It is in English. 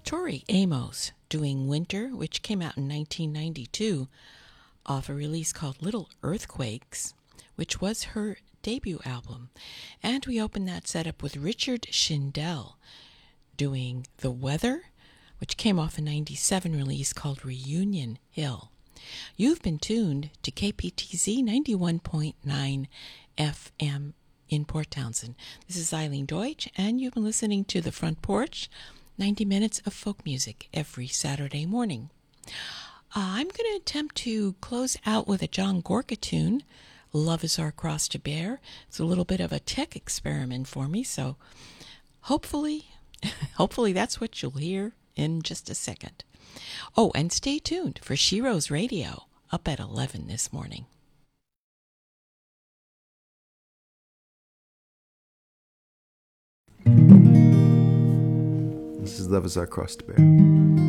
Tori Amos doing Winter, which came out in 1992 off a release called Little Earthquakes, which was her debut album. And we opened that set up with Richard Shindell doing The Weather, which came off a 97 release called Reunion Hill. You've been tuned to KPTZ 91.9 FM in Port Townsend. This is Eileen Deutsch, and you've been listening to The Front Porch, 90 minutes of folk music every Saturday morning. I'm going to attempt to close out with a John Gorka tune, Love is Our Cross to Bear. It's a little bit of a tech experiment for me, so hopefully that's what you'll hear in just a second. Oh, and stay tuned for Shiro's Radio up at 11 this morning. This is Love is Our Cross to Bear.